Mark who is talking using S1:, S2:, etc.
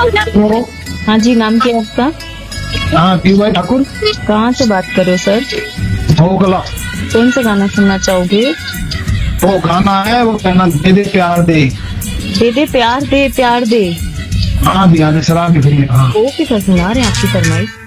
S1: हाँ जी, नाम क्या है आपका?
S2: हाँ, पी भाई ठाकुर।
S1: कहाँ से बात कर रहे हो सर?
S2: हो गला।
S1: कौन सा गाना सुनना चाहोगे?
S2: वो गाना है, वो कहना दे दे प्यार दे।
S1: दे दे प्यार दे, प्यार दे।
S2: हाँ, दिया दे सलाह की फिल्म। हाँ,
S1: ओके सर, सुना रहे हैं आपकी फरमाइश।